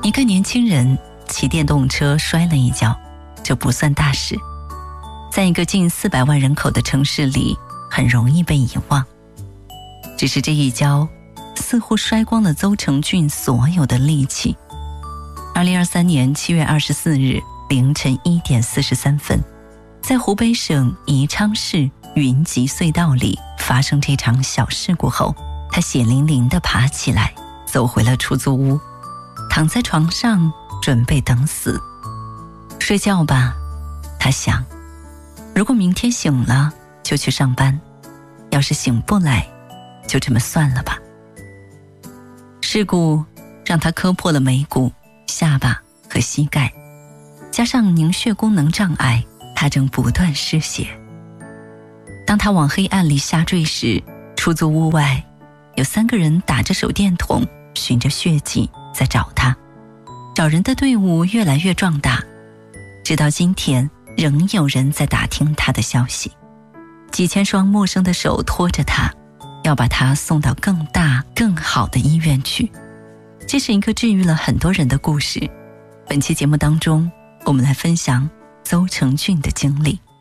一个年轻人骑电动车摔了一跤，这不算大事，在一个近400万人口的城市里很容易被遗忘。只是这一跤似乎摔光了邹成俊所有的力气。2023年7月24日凌晨1点43分，在湖北省宜昌市云集隧道里发生这场小事故后，他血淋淋地爬起来，走回了出租屋，躺在床上准备等死。睡觉吧，他想，如果明天醒了就去上班，要是醒不来就这么算了吧。事故让他磕破了眉骨、下巴和膝盖，加上凝血功能障碍，他正不断失血。当他往黑暗里下坠时，出租屋外有3个人打着手电筒，循着血迹在找他。找人的队伍越来越壮大，直到今天仍有人在打听他的消息。几千双陌生的手拖着他，要把他送到更大更好的医院去。这是一个治愈了很多人的故事。本期节目当中，我们来分享邹成俊的经历。